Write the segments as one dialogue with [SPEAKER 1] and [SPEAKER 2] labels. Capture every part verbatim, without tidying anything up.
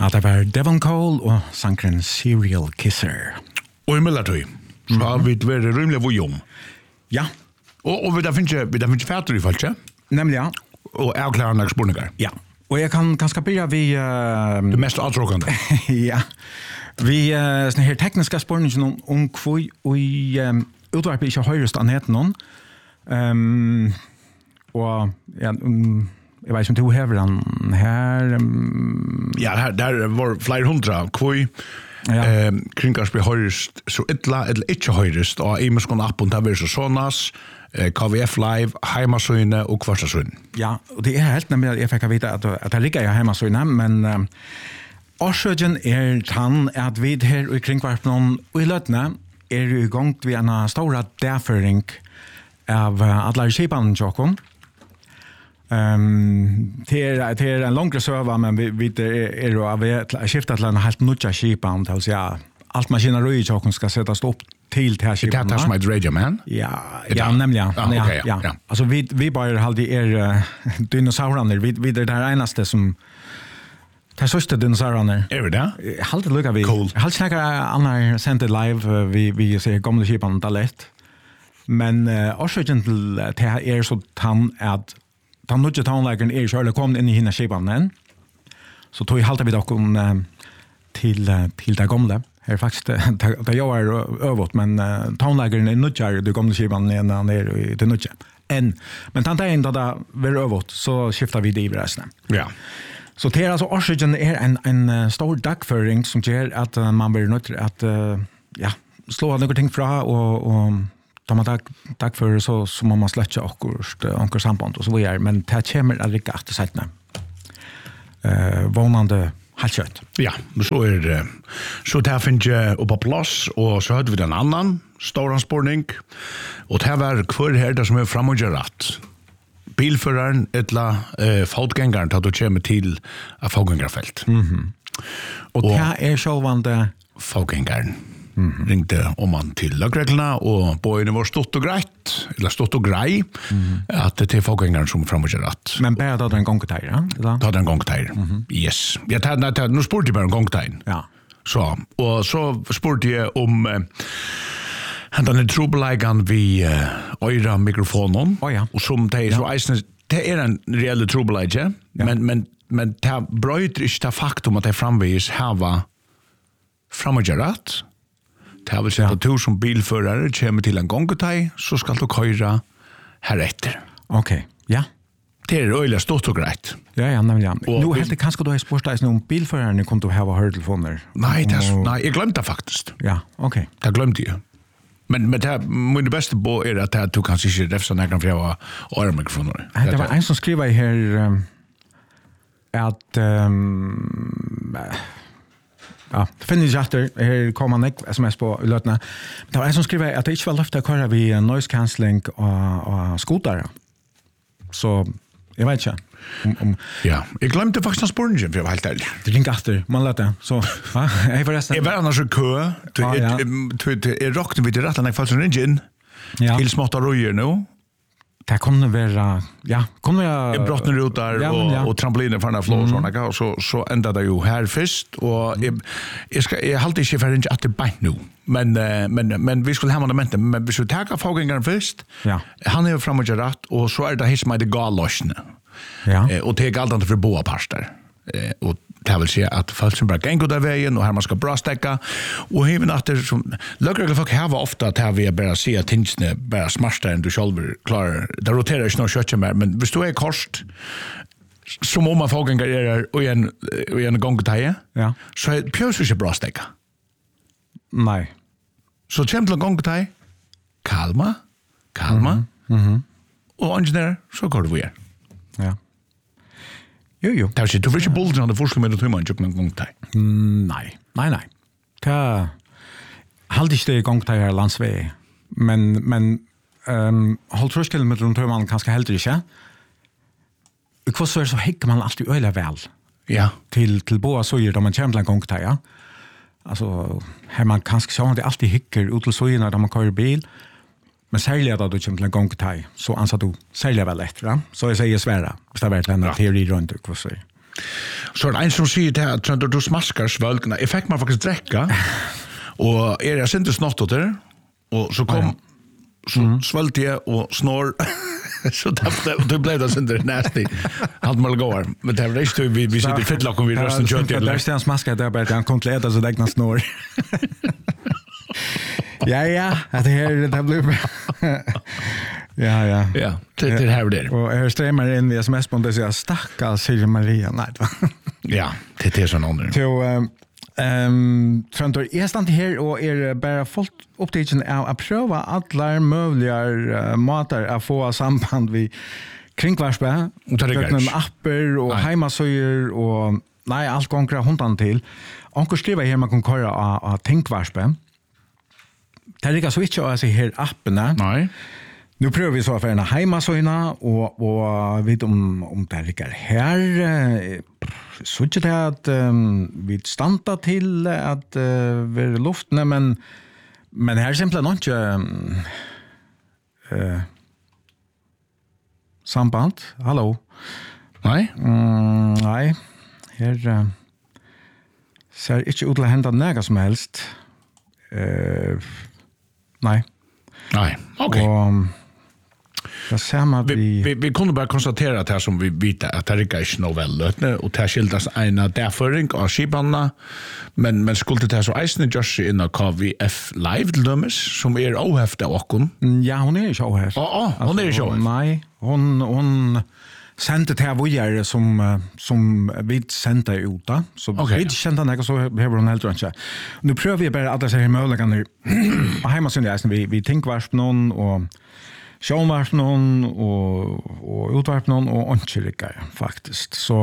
[SPEAKER 1] Ja, det var Devon Cole og sankren Serial Kisser.
[SPEAKER 2] Og i mellertøy, så har vi vært rymlig vujom.
[SPEAKER 1] Ja.
[SPEAKER 2] Og, og vi da finner ikke fætter i falsk,
[SPEAKER 1] Nemlig, ja.
[SPEAKER 2] Og avklarende spørninger.
[SPEAKER 1] Ja. Og jeg kan ganske begynne vi... Uh,
[SPEAKER 2] det mest avtråkende.
[SPEAKER 1] ja. Vi uh, sånne her tekniske spørninger om, om hvor vi um, utvarper ikke høyrest anheten noen. Um, og ja, um, jeg vet ikke om du hever den her. Um,
[SPEAKER 2] ja, her, der var flere hundra hvor ja. um, kringkast blir høyrest så ytla, eller ikke høyrest, og i muskon appen der blir så sånnas, K V F Live, heimasøyne og kvarsasøyne. Ja,
[SPEAKER 1] og det er helt nemlig at jeg fikk vite at, at det ligger i heimasøyne, men um, årsøgen er tann at vi her i kringkvarpen og i løtene er i gang ved en stor derføring av uh, alle kjipene tjokken. Um, det, er, det er en langere søve, men vi, vi er jo av å skifte til en helt nødja kjipene, til å si at alt maskineri i tjokken skal settes opp til til kjipene.
[SPEAKER 2] Det er det som er Radio Man?
[SPEAKER 1] Ja, ja, nemlig, ja.
[SPEAKER 2] Ah, okay, ja,
[SPEAKER 1] ja.
[SPEAKER 2] ja.
[SPEAKER 1] Altså, vi, vi bare halde er uh, dinosaurene, vi, vi er det eneste som det er sørste dinosaurene.
[SPEAKER 2] Er vi det?
[SPEAKER 1] Jeg halte lukka vi.
[SPEAKER 2] Cool.
[SPEAKER 1] Jeg halte snakker andre sendt live, vi, vi ser gamle kjipene da lett. Men uh, årsøkken til det er så tann at den nødje tannleggeren er ikke alle kommet inn i henne kjipene. Så tog jeg halte vi dere uh, til, uh, til det gamle. Her faktisk, det, det gjør er øvått, men uh, tannleggeren er nødje det gamle kjipene enn han er i det nødje. En, men den dagen da det var øvått, så skifter vi det i resten.
[SPEAKER 2] Ja.
[SPEAKER 1] Så det er altså årsøkken er en, en uh, stor dagføring som gjør at uh, man blir nødt til at uh, ja, slå noen ting fra, og, og da man dag, dagfører så, så må man slette akkurat uh, samband og så videre, men det kommer aldri ikke etter settene. Uh, vånande halvkjøtt.
[SPEAKER 2] Ja, så er det. Så det finnes jeg på plass, og så hadde vi den annan stor anspårning, og det var hver her det som er frem og gjør rett. Bilføreren, etla eh, fotgängaren tar du kommer til et fotgängarfelt.
[SPEAKER 1] Mm-hmm. Og, og det er sjåvande
[SPEAKER 2] fotgängaren. Mm-hmm. Ringte om man til lagreglene, og bøyene var stått og greit, eller stått og grei, mm-hmm. at det er fotgängaren som er frem og gjør rett.
[SPEAKER 1] Men bare da det er en gongteir, ja?
[SPEAKER 2] Da det er en gongteir, mm-hmm. Yes. Jeg tar, tar, nå spurte jeg bare en gongteir.
[SPEAKER 1] Ja.
[SPEAKER 2] Så, og så spurte jeg om eh, den er trobeleggene vi uh, øyre mikrofonen,
[SPEAKER 1] oh, ja.
[SPEAKER 2] og som det er, ja. så, det er en reelle trobelegge, ja. men, men, men det brøyter ikke det faktum at det framvis hava framagerat. Det vil si at du som bilførere kommer til en gongotei, så skal du køyre heretter.
[SPEAKER 1] Ok, ja.
[SPEAKER 2] Det er øyelig stort og greit.
[SPEAKER 1] Ja, ja, nemlig. Ja. Nå helt det kanskje du har spørt deg om bilførerne kunne ha høretelefoner.
[SPEAKER 2] Nei, det er, nei, jeg glemte det faktisk.
[SPEAKER 1] Ja, ok.
[SPEAKER 2] Det glemte jeg. Men men det min bästa bo är att det du kan se sig refsa när kan få armmikrofoner.
[SPEAKER 1] Det var en som skriver här um, att um, ja, det finns ju efter här kommer man sms på lötna. Det var en som skriver att det inte var löfte att köra vi noise cancelling och och skotar. Så jag vet inte. Om, om,
[SPEAKER 2] ja, jeg glemte faktisk en spørning, for jeg var helt ærlig.
[SPEAKER 1] Det ringer efter, man lette, så, va? Jeg forresten.
[SPEAKER 2] Jeg var annars i kø, jeg råkte vidt i retten, jeg faktisk ringer inn, til smått av røyer nå.
[SPEAKER 1] Det kunne være, ja, kunne være...
[SPEAKER 2] Jeg brottner ut der, ja, og, ja. og trampoliner for denne flå, mm. sånn, og så, så enda det jo her først, og jeg, jeg, skal, jeg halte ikke for å ringe at det beint nå, men, men, men vi skulle ha monumentet, men hvis vi tar fagengeren først, ja. han er jo frem og gjør rett, og så er det helt som er det gallåsene. Ja. Eh, och det är galtande för båda parter. Eh, och det vill säga att folk som bara gängår där vägen och här man ska bra stäcka och även att det som lökregler folk har ofta att här vi bara se att tingsne bara smarta än du själv klarar. Det roterar inte någon kött mer, men hvis du är korst som om man får gänga och en och en gång till ja. Så är pjörs inte bra stäcka.
[SPEAKER 1] Nej.
[SPEAKER 2] Så kämpla gång till kalma, kalma. Mhm. Mm och engineer så går det vi.
[SPEAKER 1] Ja. Jo, jo.
[SPEAKER 2] Det er ikke, du får ikke bolden av det forskning med å tømme en tjukken gongtei.
[SPEAKER 1] Mm, nei, nei, nei. Det er halvt ikke det gongtei her landsvei, men, men um, hold trøskel med å tømme man kanskje heller ikke. I kvassver så hikker man alltid øyelig vel.
[SPEAKER 2] Ja.
[SPEAKER 1] Til, til båda søyer da man kommer til en gongtei, ja. Altså, her man kanskje så man det alltid hikker ut til søyene da man kører bil, men særlig at du kommer til en gongtei, så anser du særlig vel etter, ja? Så jeg sier svære, hvis det har vært en teori rundt det, hva sier.
[SPEAKER 2] Så er det en som sier til at Trønder, du smaskar svølgene. Jeg fikk meg faktisk drekka, og er jeg sinte snott åt det, og så kom, så mm. svølte jeg og snår, så det ble det sinte nasty. Alt må gå her. Men det er ikke vi, vi sitter i fyllak om vi røsten kjønt.
[SPEAKER 1] Det er stedet han smaskar, det er bare at han kom til å ete så degna snår. Ja, ja, det her, det blir ja, ja.
[SPEAKER 2] Ja, det er her og der.
[SPEAKER 1] Og jeg strømmer inn i sms-bånd og sier, stakka, sier Maria. Nei, det var.
[SPEAKER 2] Ja, det er sånn andre.
[SPEAKER 1] Så, um, Trøntor, jeg stand her og er bare fullt opptidsen av å prøve alle mulige uh, måter å få samband med kringvarspe, med apper og heimasøyer og nei, alt gonger hundene til. Onker skriver her man kan køre av, av tinkvarspe. Det er ikke så ikke å si her appene.
[SPEAKER 2] Nei.
[SPEAKER 1] Nu prøver vi så for en heimasøyna, og, og vet om, om det er ikke her, så ikke det at um, vi standa til at uh, vi er luftene, men, men her er simpelthen noe ikke uh, samband. Hallo?
[SPEAKER 2] Nei?
[SPEAKER 1] Mm, nei, her uh, ser ikke ut til å hente noe som helst. Uh, nei.
[SPEAKER 2] Nei, ok.
[SPEAKER 1] Og, det samme vi...
[SPEAKER 2] Vi, vi, vi kunne bare konstatera at det som vi vet at det ikke er ikke noe veldig, og det skildes en derføring av skipene, men, men skulle det så eisende gjøre seg inn av K V F Live til dømes, som er åheft av åkken?
[SPEAKER 1] Ja, hun er ikke åheft.
[SPEAKER 2] Å, oh, oh, hun er ikke åheft?
[SPEAKER 1] Nei, hun, hun sendte til vågjere som, som vi sendte ut da, så okay, vi kjente henne, så har hun helt rundt seg. Nå prøver vi bare at det ser mulighetene på heimasynlig, vi, vi tenker hva noen, og sjånvarp noen, og, og utvarp noen, og åndkirikere, faktisk. Så,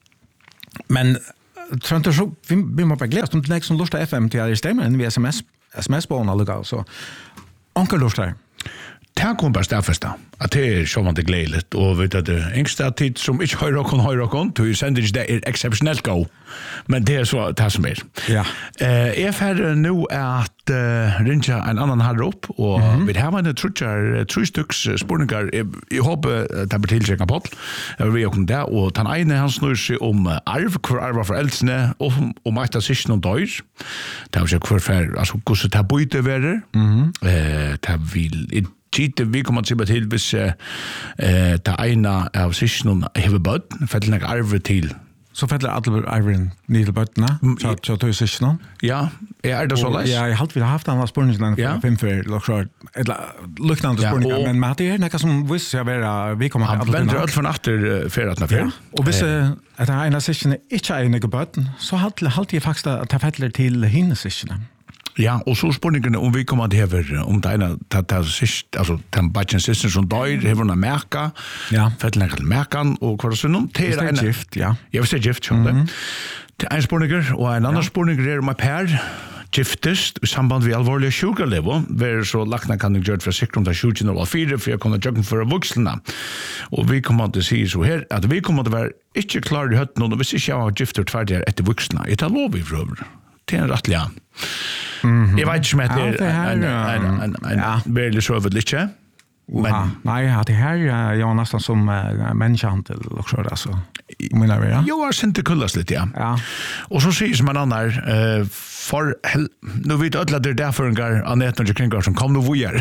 [SPEAKER 1] men, Trøntor, så, vi, vi må bare glede oss om det er som lort av F M til å stemme enn vi sms, sms-bån alle gav, så anker lort her.
[SPEAKER 2] Det kom bare stedfesta, at det er sjåvande gledeligt, og vet at det yngste av tid som ikke høyre åkken, høyre åkken, til vi sender ikke det er eksepsjonelt gå, men det er så det som er.
[SPEAKER 1] Ja.
[SPEAKER 2] Eh, jeg er ferdig nå at uh, rinja en annan her opp, og mm -hmm. vi har en trutjar, tre styks spurningar, jeg, jeg håper det blir tilsjekka på, jeg vil åkken det, og den ene han snur seg om arv, hver arv for eldsene, og om et av siste noen døyr, det er ikke hver fer, altså hvordan det bøyde verer, mm -hmm. eh, det vil Tite, vi kommer til til hvis eh, det ene av sysjonen hever bøtten, fettelig nok arve til.
[SPEAKER 1] Så fettelig alle arven nye til bøttene, så, så tog sysjonen?
[SPEAKER 2] Ja, er det så leis?
[SPEAKER 1] Ja, jeg har alltid haft denne spørningen for ja. fem før, eller lukkende ja, spørninger, men med det er noe som viser seg å være, vi kommer til
[SPEAKER 2] alle venter alt for natter ferdatene før.
[SPEAKER 1] Ja, og hvis eh. at det ene av sysjonen ikke er noe bøtten, så halte jeg faktisk at det fettelig til henne sysjonen.
[SPEAKER 2] Ja, og så spørningene om vi kommer til hever, om det ene, det er sist, altså, den badgen siste som døyr, hever hun merka,
[SPEAKER 1] ja.
[SPEAKER 2] fettelig til merkan, og hva er det sånn?
[SPEAKER 1] Det er gift, ja.
[SPEAKER 2] Ja, hvis det er gift, mm -hmm. det er en spørninger, og en annen ja. spørninger er om at per giftest, i samband med alvorlige sjukerlevo, ver så lakna kan jeg gjøre for å sikre om det er sjukken og fire, for jeg kommer til å for voksne. Og vi kommer til å si så her, at vi kommer til å være ikke klar i høtten, og hvis ikke jeg har gifter tverdig etter voksne, jeg tar lov i frøver. Det er en rettelig, ja. Mm-hmm. Jeg vet ikke om at det er en, en, en, en, en ja. veldig søvet litt, ikke? Men,
[SPEAKER 1] nei, ja, det her er jo nesten som uh, menneskehandel, også, altså. Mener vi, ja?
[SPEAKER 2] Jo, jeg sendte kullas litt, ja.
[SPEAKER 1] ja.
[SPEAKER 2] Og så sier som en annen, uh, for hel... Nå vet jeg at det er derfor en gang Annette og Kringgar som kom noe vujer.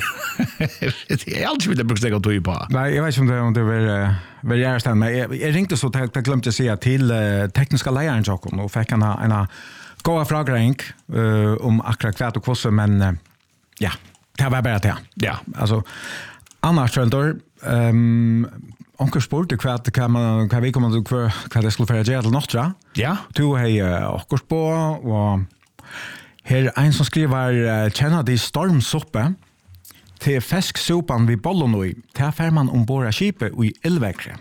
[SPEAKER 2] Jeg har alltid vildt brukt deg å tog på.
[SPEAKER 1] Nei, jeg vet ikke om det, om det var, var gjerne men jeg, jeg ringte så til, jeg glemte å si til uh, tekniske leieren, Jakob, og fikk en, en gåa fragring uh, om akkurat kvart og kvosse, men uh, ja, det var bare det.
[SPEAKER 2] Ja.
[SPEAKER 1] Altså, annars, Trøntor, um, onker spurte hva, hva, man, hva vi kommer til hva, hva det skulle være gjøre til Nåttra.
[SPEAKER 2] Ja.
[SPEAKER 1] Du har uh, onker på, og her er en som skriver uh, kjenner de stormsuppe til fesksupan vid Bollonoi, til fer man ombord av skipet i Elvekre.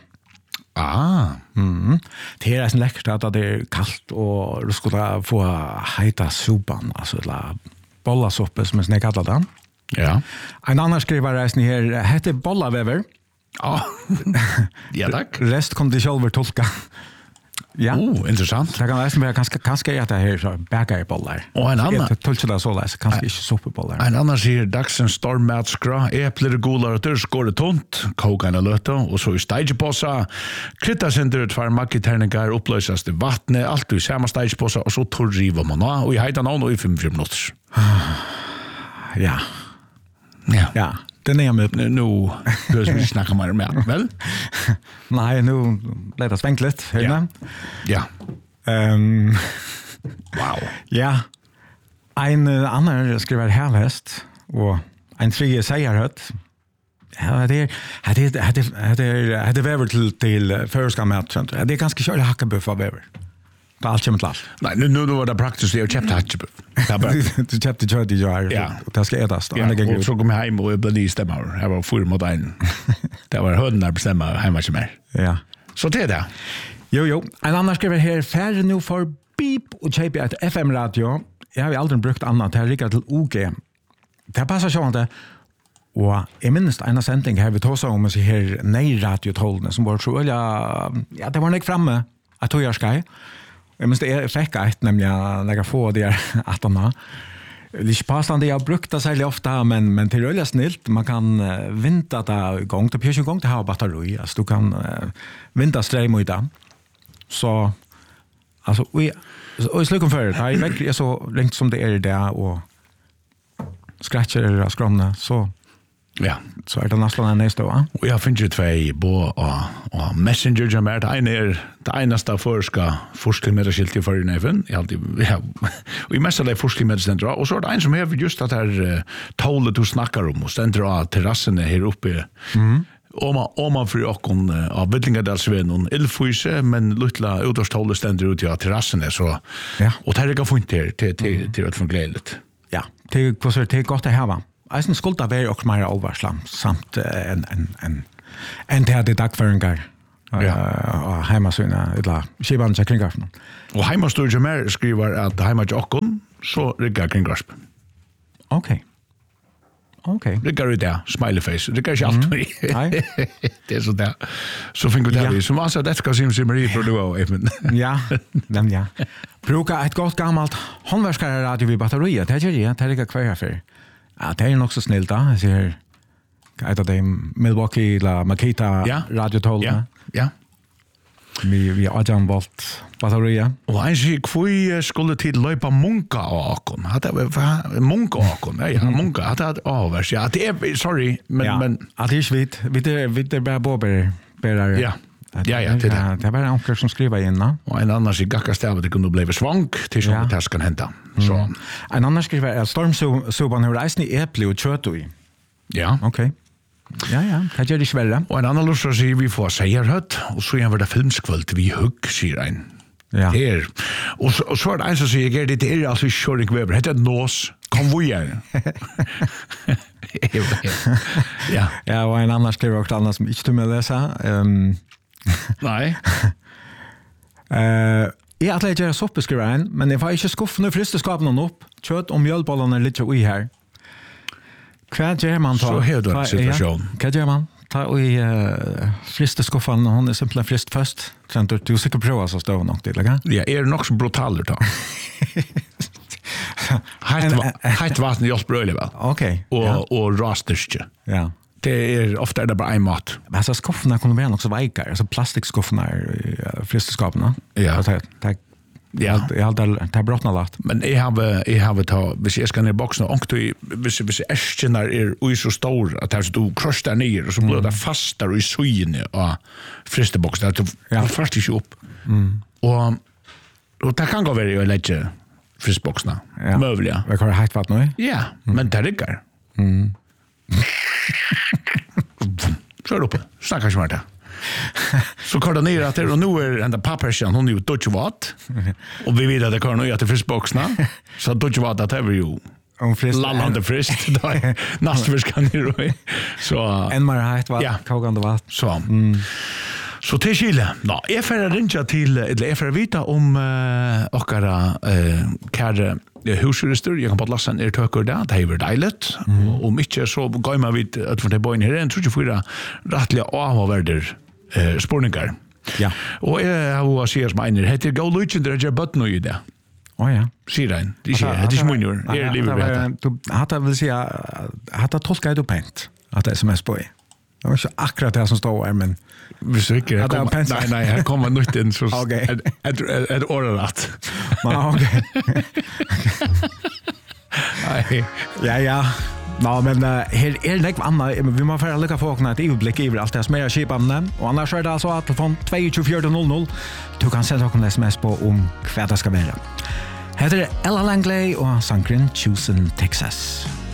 [SPEAKER 2] Ah.
[SPEAKER 1] Mm. Det är så läckert att det är kallt och du skulle få heita sopan, alltså la bollasoppa som är snäckat den.
[SPEAKER 2] Ja.
[SPEAKER 1] En annan skriver resten här heter bollaväver.
[SPEAKER 2] Ja. Ja, tack.
[SPEAKER 1] Rest kom till själva tolka. Ja.
[SPEAKER 2] Oh, interessant.
[SPEAKER 1] Det kan nästan vara ganska ganska är det här så bägarbollar.
[SPEAKER 2] Och en annan
[SPEAKER 1] det tullar det så läs kanske inte sopbollar.
[SPEAKER 2] En annan säger dagsens stormmatskra, äppler golar och tur skor det tomt, koka en löta och så i stageposa. Krytta center tvär makiterningar upplösas det vattnet, allt i samma stageposa och så torriva man och i hejdan och i fem minuter.
[SPEAKER 1] Ja.
[SPEAKER 2] Ja.
[SPEAKER 1] Ja. Den är med
[SPEAKER 2] nu behöver vi snacka mer med, väl?
[SPEAKER 1] Nej, nu blir det svängt lite.
[SPEAKER 2] Ja. Ja.
[SPEAKER 1] Um,
[SPEAKER 2] wow.
[SPEAKER 1] Ja. En uh, annan skriver härväst och en tredje säger att ja, det är det är det är det är det väver till till förska match. Det är ganska kört hackabuff av väver. Det är allt kommer till allt.
[SPEAKER 2] Nej, nu nu var det praktiskt det jag köpte hackabuff.
[SPEAKER 1] Du köpte kött i jar.
[SPEAKER 2] Ja.
[SPEAKER 1] Och det ska ätas.
[SPEAKER 2] Ja, och så kom jag hem och jag blev ny stämmar. Jag var full mot en. Det var hundar bestämma hemma som är.
[SPEAKER 1] Ja.
[SPEAKER 2] Så det är det.
[SPEAKER 1] Jo, jo. En annan skriver här, färre nu för beep och köpa ett F M-radio. Jag har aldrig brukt annat. Det här rikker till O G. Det passar så inte. Og jeg minnes en sending her vi tog seg om å si her nei-radiotålene som var så øyla, ja, det var nek framme at tog jeg skai. Jeg minnes det er fikk et, nemlig når jeg få de her attene. Det er ikke påstående jeg har brukt det særlig ofte, men, men til øyla snilt, man kan uh, vinta det gang, det er ikke gang til å ha batteri, altså du kan uh, vinta strøm ut det. Så, altså, og jeg slukker før, det er så lengt som det er det, og scratcher av skrånene, så
[SPEAKER 2] ja,
[SPEAKER 1] så er det nesten en neste år.
[SPEAKER 2] Og jeg finner tvei på og Messenger som er det ene er det eneste forska forskningsmeddelskilt i forrige neven. Jeg alltid, ja, og i mest av det forskningsmeddelstender, og så er det en som hever just at her uh, tålet du snakker om, og stender av terrassene her oppe. Mm. Oma oma för okon av Villingadalsven och Elfyse men lutla utårstålet stender ut i terrassene så ja. Och det är fint till till till till att fungera.
[SPEAKER 1] Ja, det är det är gott att ha. Eisen skulda være også mer alvarslam, samt en, en, en, en til at det dagføringar ja. og heimasøyne, eller skibane til kringgarsen.
[SPEAKER 2] Og heimasøyne mer skriver at heima til okkon, så riggar kringgarsen.
[SPEAKER 1] Ok. Ok.
[SPEAKER 2] Riggar ut det, smileyface, riggar ikke alt med. Nei. Det er så det. Så finner vi det vi, som altså det skal si Marie for du og Eivind. Ja,
[SPEAKER 1] nem ja. Bruka et godt gammalt håndverskare radio vid batteriet, det er ikke det, det er ikke hver herfyr. Ja, det er nok så snilt da. Jeg ser et av de Milwaukee eller Makita ja. radiotålene.
[SPEAKER 2] Ja, ja.
[SPEAKER 1] Vi, vi har Adjan Volt batteriet.
[SPEAKER 2] Og en sier, hvor skulle tid løypa munka av akon? Munka av akon? Ja, ja, munka. Hadde jeg avvers? Ja, det er, sorry, men...
[SPEAKER 1] Ja,
[SPEAKER 2] men,
[SPEAKER 1] det er ikke vidt. Vi er bare båber.
[SPEAKER 2] Ja. Ja, ja, det är
[SPEAKER 1] det. Det är bara onkel som skriver in, va?
[SPEAKER 2] Och en annan sig gacka stäv det kunde bli svank till så att det ska hända. Så
[SPEAKER 1] mm. En annan skriver att stormsuban har reisen i äpple och kött i.
[SPEAKER 2] Ja,
[SPEAKER 1] okej. Okay. Ja, ja, det gör det svärre.
[SPEAKER 2] Och en annan lustar sig vi får säga hött och så igen var det filmskvällt vi hugg säger en.
[SPEAKER 1] Ja.
[SPEAKER 2] Här. Och så och så är det en som säger det är alltså Shoring Weber. Det är nås. Kom vi igen. Ja.
[SPEAKER 1] Ja, och en annan skriver också annars som inte med läsa. Ehm
[SPEAKER 2] Nej.
[SPEAKER 1] Eh, jag att lägga sopp skriva in, men det var inte skuff nu friste skapa någon upp. Kött och mjölbollarna lite ui här. Vad gör man då?
[SPEAKER 2] Så här då situation.
[SPEAKER 1] Vad gör man? Ta i uh, friste skuffan, hon är simpelt frist först. Sen du du säkert prova så står nog till, eller?
[SPEAKER 2] Ja, är det nog så brutaler då. Hett vatten i oss bröle väl.
[SPEAKER 1] Okej.
[SPEAKER 2] Och och rasterske.
[SPEAKER 1] Ja.
[SPEAKER 2] Det är ofta är det bara en mat.
[SPEAKER 1] Men så skuffarna kunde vara också vajkar, alltså plastikskuffarna i fristeskapen.
[SPEAKER 2] Ja.
[SPEAKER 1] Det det ja, jag hade det brottna lagt.
[SPEAKER 2] Men jag har jag har ta hvis jag ska ner i boxen och då hvis hvis äsken är oj så stor att det så crush där ner och så blir det fast där i syn och fristebox där det fast inte upp. Mm. Och och det kan gå vara i lägga fristeboxarna.
[SPEAKER 1] Ja.
[SPEAKER 2] Möjliga.
[SPEAKER 1] Vad har det hett varit nu?
[SPEAKER 2] Ja, men det räcker. Mm. Så är det uppe. Snackar som det. Så kallar ner att det och nu är den där pappersen hon är ju Deutsche Watt. Och vi vet att det kan nu att det fristboxarna. Så Deutsche Watt att det är ju
[SPEAKER 1] om frist
[SPEAKER 2] lallande frist då nästfisk kan ni då. Så
[SPEAKER 1] en mer hett vatt, kokande vatt.
[SPEAKER 2] Så. Mm. Så till Chile. Ja, jag får ringa till eller jag får vita om uh, okkara uh, kärre husjurister. Jag kan bara läsa en er tökur där. Det är väl dejligt. Mm. Och mycket så går man vid att för det bojen här en tror jag fyra rättliga avvärder eh spårningar.
[SPEAKER 1] Ja.
[SPEAKER 2] Og jeg har å si som egner, heter Gå Lutjen, det er bøtt noe i det.
[SPEAKER 1] Å ja.
[SPEAKER 2] Sier han. Det er ikke munner. Det er livet ved det.
[SPEAKER 1] Du hadde vel si hadde tolket du pent at det er sms på i. Det var ikke akkurat det som står her, men
[SPEAKER 2] hvis du ikke kommer, nei, nei, her kommer nytt inn, så er det året.
[SPEAKER 1] Ja, ok. Ja, ja. Nå, men uh, her er det ikke annet. Vi må få lykke folk et øyeblikk over alt det som er skipene. Og annars er det altså at telefon to to fire null null. Du kan sende dere en sms på om hva det skal være. Heter Ella Langley og Sankrin Chosen Texas.